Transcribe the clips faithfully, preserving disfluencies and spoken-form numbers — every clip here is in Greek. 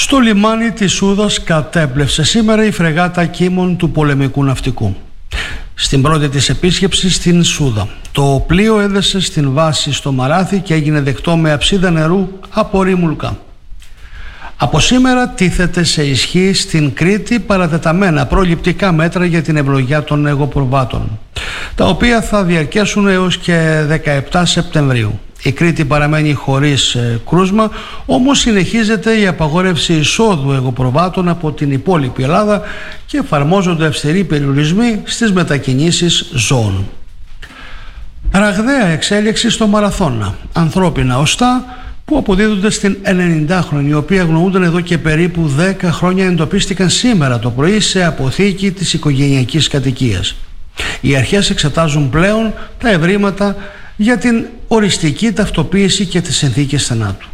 Στο λιμάνι της Σούδας κατέπλευσε σήμερα η φρεγάτα Κίμων του πολεμικού ναυτικού. Στην πρώτη της επίσκεψη στην Σούδα, το πλοίο έδεσε στην βάση στο Μαράθι και έγινε δεκτό με αψίδα νερού από ρημουλκά. Από σήμερα τίθεται σε ισχύ στην Κρήτη παρατεταμένα προληπτικά μέτρα για την ευλογιά των αιγοπροβάτων, τα οποία θα διαρκέσουν έως και δεκαεπτά Σεπτεμβρίου. Η Κρήτη παραμένει χωρίς ε, κρούσμα, όμως συνεχίζεται η απαγόρευση εισόδου αιγοπροβάτων από την υπόλοιπη Ελλάδα και εφαρμόζονται αυστηροί περιορισμοί στις μετακινήσεις ζώων. Ραγδαία εξέλιξη στο μαραθώνα. Ανθρώπινα οστά που αποδίδονται στην ενενηντάχρονη, οι οποίοι αγνοούνταν εδώ και περίπου δέκα χρόνια, εντοπίστηκαν σήμερα το πρωί σε αποθήκη της οικογενειακής κατοικίας. Οι αρχές εξετάζουν πλέον τα ευρήματα για την οριστική ταυτοποίηση και τις συνθήκες θανάτου.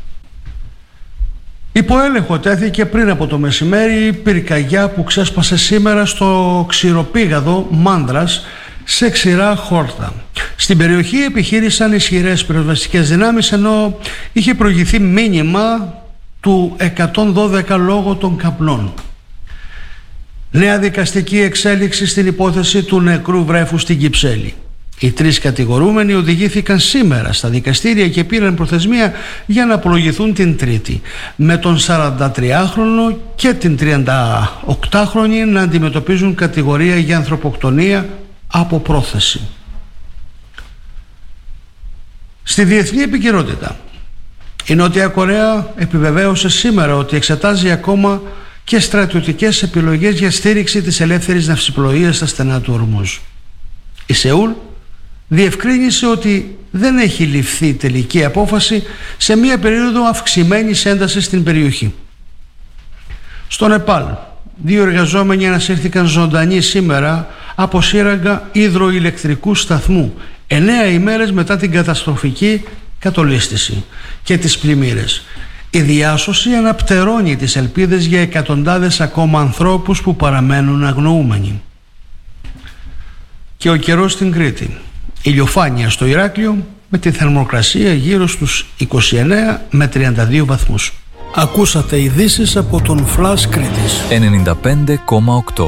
Υπό έλεγχο τέθηκε πριν από το μεσημέρι η πυρκαγιά που ξέσπασε σήμερα στο ξηροπήγαδο Μάνδρας σε ξηρά χόρτα. Στην περιοχή επιχείρησαν ισχυρές πυροσβεστικές δυνάμεις, ενώ είχε προηγηθεί μήνυμα του εκατόν δώδεκα λόγω των καπνών. Νέα δικαστική εξέλιξη στην υπόθεση του νεκρού βρέφου στην Κυψέλη. Οι τρεις κατηγορούμενοι οδηγήθηκαν σήμερα στα δικαστήρια και πήραν προθεσμία για να απολογηθούν την Τρίτη, με τον σαραντατριάχρονο και την τριανταοκτάχρονη να αντιμετωπίζουν κατηγορία για ανθρωποκτονία από πρόθεση. Στη διεθνή επικαιρότητα, η Νότια Κορέα επιβεβαίωσε σήμερα ότι εξετάζει ακόμα και στρατιωτικές επιλογές για στήριξη της ελεύθερης ναυσιπλοείας στα στενά του Ορμούζ. Η Σεούλ διευκρίνησε ότι δεν έχει ληφθεί τελική απόφαση σε μια περίοδο αυξημένης έντασης στην περιοχή. Στο Νεπάλ, δύο εργαζόμενοι ανασύρθηκαν ζωντανοί σήμερα από σύραγγα υδροηλεκτρικού σταθμού, εννέα ημέρες μετά την καταστροφική κατολίσθηση και τις πλημμύρες. Η διάσωση αναπτερώνει τις ελπίδες για εκατοντάδες ακόμα ανθρώπους που παραμένουν αγνοούμενοι. Και ο καιρός στην Κρήτη. Ηλιοφάνεια στο Ηράκλειο με τη θερμοκρασία γύρω στους είκοσι εννέα με τριάντα δύο βαθμούς. Ακούσατε ειδήσεις από τον Flash Κρήτης ενενήντα πέντε κόμμα οκτώ.